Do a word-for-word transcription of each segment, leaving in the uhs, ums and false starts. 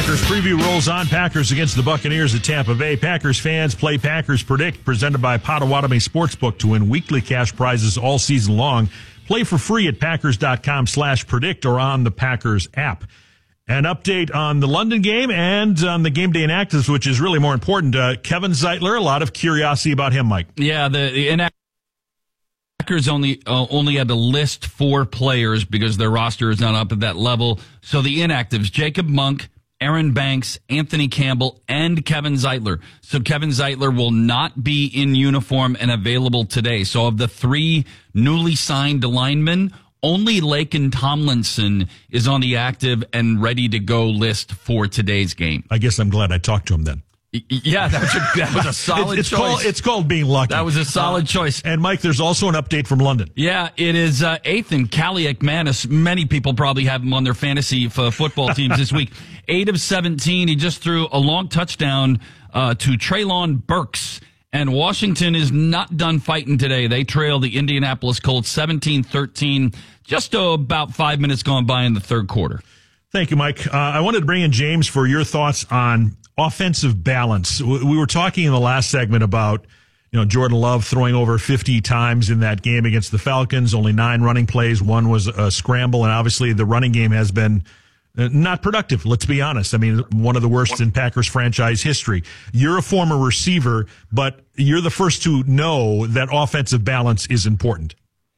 Packers preview rolls on. Packers against the Buccaneers at Tampa Bay. Packers fans play Packers Predict, presented by Potawatomi Sportsbook, to win weekly cash prizes all season long. Play for free at packers.com slash predict or on the Packers app. An update on the London game and on the game day inactives, which is really more important. Uh, Kevin Zeitler, a lot of curiosity about him, Mike. Yeah, the, the inactives. Packers only uh, only had to list four players because their roster is not up at that level. So the inactives: Jacob Monk, Aaron Banks, Anthony Campbell, and Kevin Zeitler. So Kevin Zeitler will not be in uniform and available today. So of the three newly signed linemen, only Laken Tomlinson is on the active and ready to go list for today's game. I guess I'm glad I talked to him then. Yeah, that was a, that was a solid it's choice. Called, it's called being lucky. That was a solid uh, choice. And, Mike, there's also an update from London. Yeah, it is uh, Ethan Kaliakmanis. Many people probably have him on their fantasy f- football teams this week. eight of seventeen. He just threw a long touchdown uh, to Treylon Burks. And Washington is not done fighting today. They trail the Indianapolis Colts seventeen thirteen. Just uh, about five minutes gone by in the third quarter. Thank you, Mike. Uh, I wanted to bring in James for your thoughts on offensive balance. We were talking in the last segment about, you know, Jordan Love throwing over fifty times in that game against the Falcons, only nine running plays. One was a scramble. And obviously the running game has been not productive. Let's be honest. I mean, one of the worst in Packers franchise history. You're a former receiver, but you're the first to know that offensive balance is important.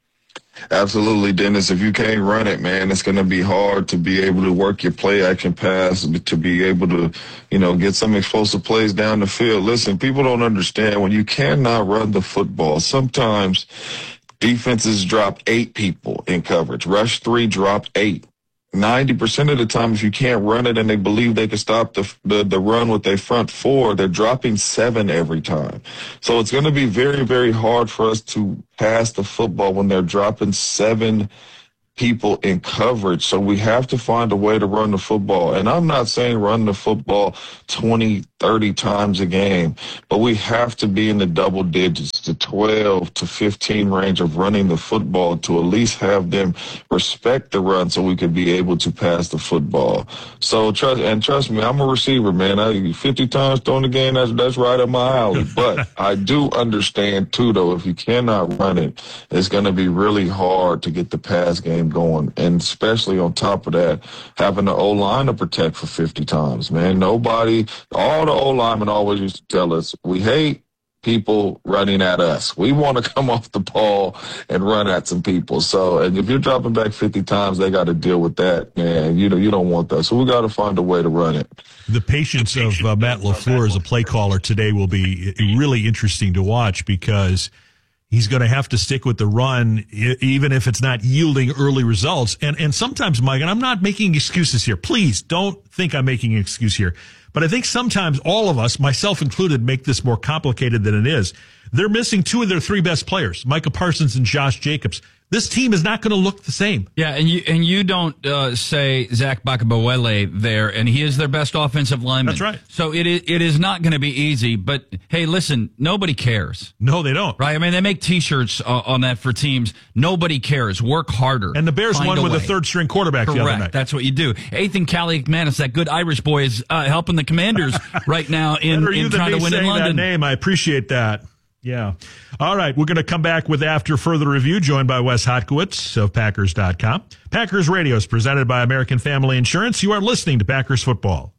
Absolutely, Dennis. If you can't run it, man, it's going to be hard to be able to work your play action pass, to be able to, you know, get some explosive plays down the field. Listen, people don't understand when you cannot run the football. Sometimes defenses drop eight people in coverage. Rush three, drop eight. ninety percent of the time, if you can't run it and they believe they can stop the, the, the run with their front four, they're dropping seven every time. So it's going to be very, very hard for us to pass the football when they're dropping seven people in coverage. So we have to find a way to run the football. And I'm not saying run the football twenty, thirty times a game, but we have to be in the double digits, the twelve to fifteen range of running the football to at least have them respect the run so we could be able to pass the football. So trust, and trust me, I'm a receiver, man. I fifty times throwing the game, that's, that's right up my alley. But I do understand too, though, if you cannot run it, it's going to be really hard to get the pass game going, and especially on top of that, having the O-line to protect for fifty times, man. Nobody, all the O-linemen always used to tell us, we hate people running at us. We want to come off the ball and run at some people. So, and if you're dropping back fifty times, they got to deal with that, man. You know, you don't want that. So we got to find a way to run it. The patience of uh, Matt LaFleur as a play caller today will be really interesting to watch, because he's going to have to stick with the run, even if it's not yielding early results. And and sometimes, Mike, and I'm not making excuses here. Please don't think I'm making an excuse here. But I think sometimes all of us, myself included, make this more complicated than it is. They're missing two of their three best players, Micah Parsons and Josh Jacobs. This team is not going to look the same. Yeah, and you and you don't uh, say Zach Bakabawele there, and he is their best offensive lineman. That's right. So it is, it is not going to be easy, but hey, listen, nobody cares. No, they don't. Right? I mean, they make T-shirts uh, on that for teams. Nobody cares. Work harder. And the Bears Find won a with way. a third-string quarterback Correct. the other night. That's what you do. Ethan Kaliakmanis, that good Irish boy, is uh, helping the Commanders right now in, in trying to win in London. That name. I appreciate that. Yeah. All right. We're going to come back with After Further Review, joined by Wes Hotkowitz of Packers dot com. Packers Radio is presented by American Family Insurance. You are listening to Packers Football.